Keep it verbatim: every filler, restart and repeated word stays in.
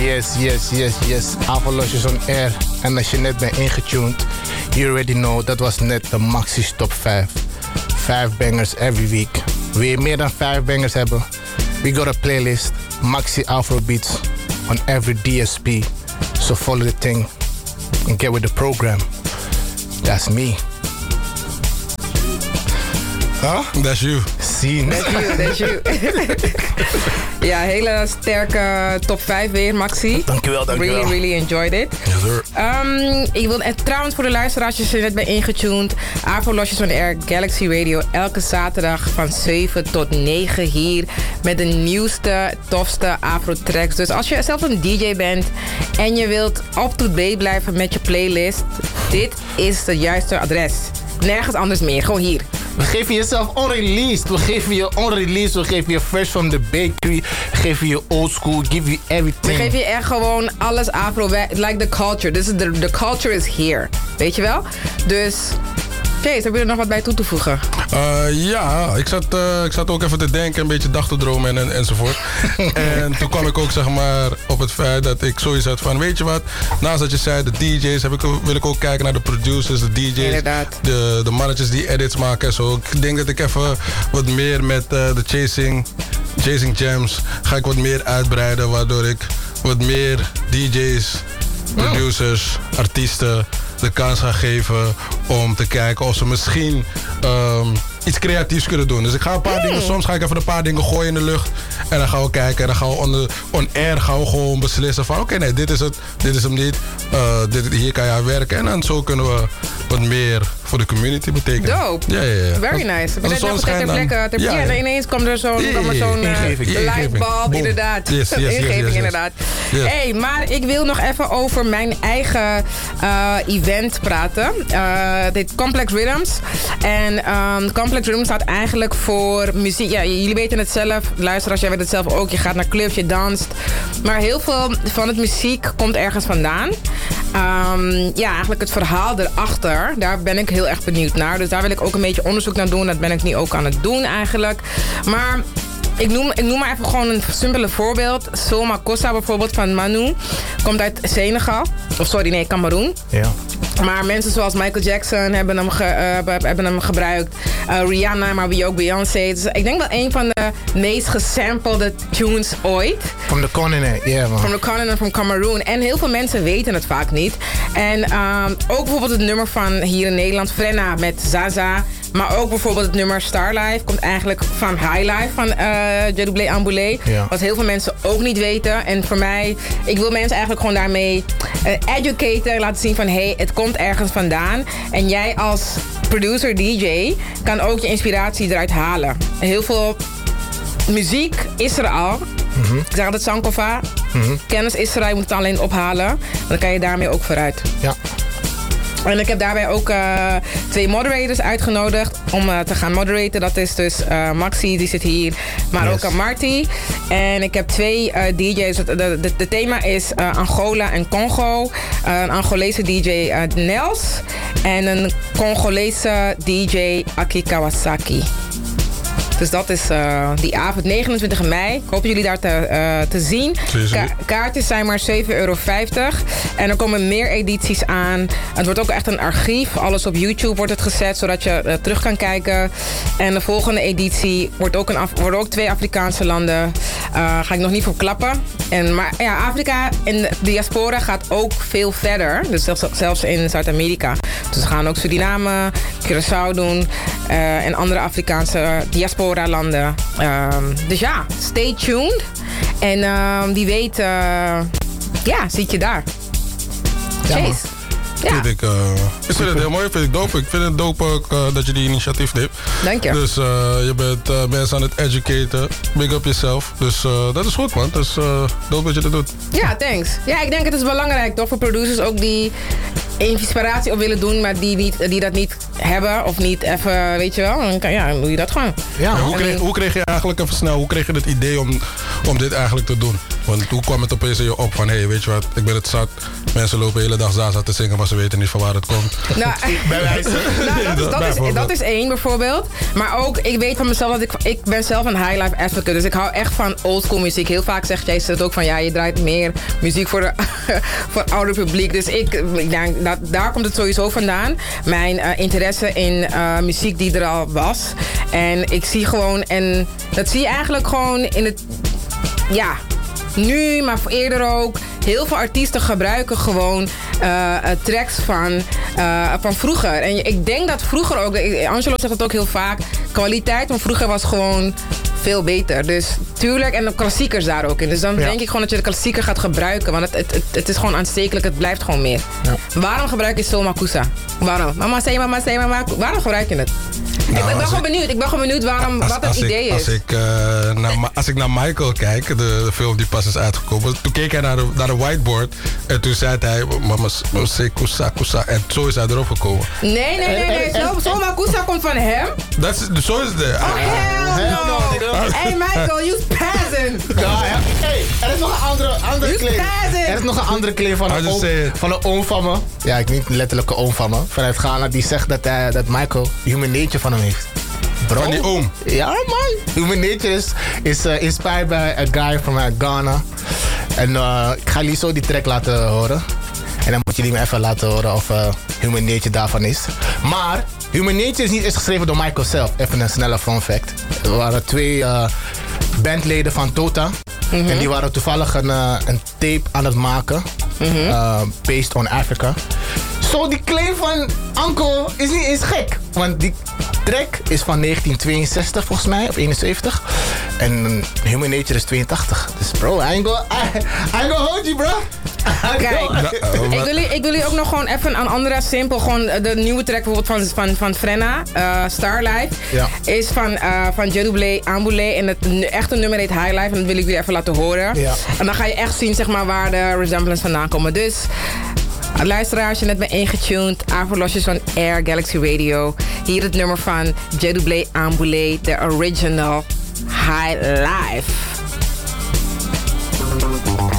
Yes, yes, yes, yes. Avalosjes on air. En als je net bent ingetuned, you already know, dat was net de Maxi's top vijf. Vijf bangers every week. Wil je meer dan vijf bangers hebben? We got a playlist, Maxi Afrobeats, on every D S P. So follow the thing and get with the program. That's me. Huh? That's you. Scene. That's you, that's you. Ja, hele sterke top vijf weer, Maxi. Dankjewel, dankjewel. Really, really enjoyed it. Yes, sir. Um, ik wil, en trouwens voor de luisteraars, als je net bent ingetuned, Afro Losjes on Air, Galaxy Radio, elke zaterdag van zeven tot negen hier met de nieuwste, tofste Afro tracks. Dus als je zelf een D J bent en je wilt up-to-date blijven met je playlist, dit is het juiste adres. Nergens anders meer, gewoon hier. We geven jezelf unreleased. We geven je unreleased. We geven je fresh from the bakery. We geven je old school. Give you everything. We geven je echt gewoon alles afro. Like the culture. This is the, the culture is here. Weet je wel? Dus... Kees, heb je er nog wat bij toe te voegen? Uh, ja, ik zat, uh, ik zat ook even te denken, een beetje dag te dromen en, en, enzovoort. En toen kwam ik ook zeg maar op het feit dat ik zoiets had van, weet je wat, naast dat je zei de D J's, heb ik, wil ik ook kijken naar de producers, de D J's, Inderdaad. de, de mannetjes die edits maken en zo. Ik denk dat ik even wat meer met uh, de chasing, chasing jams, ga ik wat meer uitbreiden, waardoor ik wat meer D J's, producers, artiesten de kans gaan geven om te kijken of ze misschien um, iets creatiefs kunnen doen. Dus ik ga een paar mm. dingen, soms ga ik even een paar dingen gooien in de lucht. En dan gaan we kijken en dan gaan we on, the, on air gaan we gewoon beslissen van oké, okay, nee, dit is het, dit is hem niet. Uh, dit, hier kan je aan werken. En dan zo kunnen we wat meer voor de community betekenen. Dope. Ja, ja, ja. Very nice. Ik ben net nog ter plekke. Ter ja, ja, ineens komt er zo'n yeah, zo'n uh, lightbulb, inderdaad. Yes, yes, ingeving, yes, yes, yes. inderdaad. Yes. Hey, maar ik wil nog even over mijn eigen uh, event praten. Uh, dit Complex Rhythms. En um, Complex Rhythms staat eigenlijk voor muziek. Ja, jullie weten het zelf. Luisteraars, jij weet het zelf ook. Je gaat naar clubs, je danst. Maar heel veel van het muziek komt ergens vandaan. Um, ja, eigenlijk het verhaal erachter. Daar ben ik heel erg benieuwd naar. Dus daar wil ik ook een beetje onderzoek naar doen. Dat ben ik nu ook aan het doen eigenlijk. Maar ik noem, ik noem maar even gewoon een simpele voorbeeld. Soma Kossa bijvoorbeeld van Manu. Komt uit Senegal. Of sorry, nee, Cameroen. Ja. Maar mensen zoals Michael Jackson hebben hem, ge, uh, hebben hem gebruikt. Uh, Rihanna, maar wie ook Beyoncé. Dus ik denk wel een van de meest gesampelde tunes ooit. From the continent, ja yeah, man. From the continent, from Cameroon. En heel veel mensen weten het vaak niet. En um, ook bijvoorbeeld het nummer van hier in Nederland, Frenna met Zaza. Maar ook bijvoorbeeld het nummer Star Life komt eigenlijk van High Life van uh, Jedoublé Amboulé. Ja. Wat heel veel mensen ook niet weten. En voor mij, ik wil mensen eigenlijk gewoon daarmee uh, educaten. Laten zien van, hé, hey, het komt ergens vandaan. En jij als producer, D J, kan ook je inspiratie eruit halen. Heel veel muziek is er al. Mm-hmm. Ik zeg altijd Sankofa. Mm-hmm. Kennis is er, je moet het alleen ophalen. Dan kan je daarmee ook vooruit. Ja. En ik heb daarbij ook uh, twee moderators uitgenodigd om uh, te gaan moderaten. Dat is dus uh, Maxi, die zit hier, maar yes. ook uh, Marty. En ik heb twee uh, D J's. Het de, de, de thema is uh, Angola en Congo. Uh, een Angolese D J uh, Nels en een Congolese D J Aki Kawasaki. Dus dat is uh, die avond, negenentwintig mei. Ik hoop jullie daar te, uh, te zien. Ka- kaartjes zijn maar zeven euro vijftig. En er komen meer edities aan. Het wordt ook echt een archief. Alles op YouTube wordt het gezet, zodat je uh, terug kan kijken. En de volgende editie wordt ook, een Af- worden ook twee Afrikaanse landen. Uh, ga ik nog niet verklappen. En, maar ja, Afrika en de diaspora gaat ook veel verder. Dus zelfs, zelfs in Zuid-Amerika. Dus we gaan ook Suriname, Curaçao doen. Uh, en andere Afrikaanse diaspora landen. Um, dus ja, stay tuned. En um, wie weet, uh, ja, zit je daar. Chase. Ja, ja. Vind ik, uh, ik vind het heel mooi, vind ik dope. Ik vind het dope ook uh, dat je die initiatief neemt. Dank je. Dus uh, je bent uh, mensen aan het educaten. Big up jezelf. Dus uh, dat is goed, man. Dus uh, dope dat je dat doet. Ja, thanks. Ja, ik denk het is belangrijk toch voor producers ook die inspiratie op willen doen, maar die, niet, die dat niet hebben of niet even, weet je wel, dan, kan, ja, dan doe je dat gewoon. Ja, hoe, kreeg, hoe kreeg je eigenlijk, even snel, hoe kreeg je het idee om, om dit eigenlijk te doen? Want hoe kwam het opeens in je op van, hé, hey, weet je wat, ik ben het zat. Mensen lopen de hele dag Zaza te zingen, maar ze weten niet van waar het komt. Nou, Bij wijze. nou, dat, is, dat, is, dat is één bijvoorbeeld. Maar ook, ik weet van mezelf dat ik... Ik ben zelf een high life advocate, dus ik hou echt van oldschool muziek. Heel vaak zegt jij het ook van, ja, je draait meer muziek voor de voor het oude publiek. Dus ik, ik denk, dat, daar komt het sowieso vandaan. Mijn uh, interesse in uh, muziek die er al was. En ik zie gewoon, en dat zie je eigenlijk gewoon in het... Ja, nu, maar eerder ook. Heel veel artiesten gebruiken gewoon uh, tracks van, uh, van vroeger. En ik denk dat vroeger ook, Angelo zegt het ook heel vaak, kwaliteit van vroeger was gewoon veel beter. Dus tuurlijk, en de klassiekers daar ook in. Dus dan ja. denk ik gewoon dat je de klassieker gaat gebruiken. Want het, het, het, het is gewoon aanstekelijk, het blijft gewoon meer. Ja. Waarom gebruik je Soul Makusa? Waarom? Mama, say mama, say mama. Waarom gebruik je het? Nou, ik, ik ben gewoon ik, benieuwd. Ik ben gewoon benieuwd waarom, als, wat het idee ik, is. Als ik, uh, naar, als ik naar Michael kijk, de, de film die pas is uitgekomen. Toen keek hij naar de, naar de whiteboard. En toen zei hij, mama, say kusa, kusa. En zo is hij erop gekomen. Nee, nee, nee. nee. Soul so Makusa komt van hem. Dat is, zo is het. Oh, hell no. Hey Michael, you spazzing. Ja, hey, er is nog een andere, andere claim. Er is nog een andere claim van een, oom, van een oom van me. Ja, ik niet letterlijke oom van me. Vanuit Ghana, die zegt dat, uh, dat Michael human nature van hem heeft. Bro. Van die oom? Ja, man. Human nature is, is uh, inspired by a guy from uh, Ghana. En uh, ik ga jullie zo die track laten horen. En dan moet je die me even laten horen of uh, human nature daarvan is. Maar human nature is niet eens geschreven door Michael zelf. Even een snelle fun fact. Er waren twee uh, bandleden van Tota. Mm-hmm. En die waren toevallig een, uh, een tape aan het maken. Mm-hmm. uh, based on Africa. Zo, so, die claim van Uncle is niet eens gek. Want die track is van negentien tweeënzestig volgens mij, of eenenzeventig. En Human Nature is tweeëntachtig. Dus bro, I ain't go, I, I ain't go hold you, bro. Kijk, ik wil, ik wil jullie ook nog gewoon even een andere simpel, gewoon de nieuwe track bijvoorbeeld van, van, van Frenna, uh, Starlight, ja. is van, uh, van Jedoublé Amboulé en het echte nummer heet High Life en dat wil ik jullie even laten horen. Ja. En dan ga je echt zien zeg maar, waar de resemblance vandaan komen. Dus, luisteraars, je net bent ingetuned, Afrolosjes van Air Galaxy Radio. Hier het nummer van Jedoublé Amboulé, de original High Life.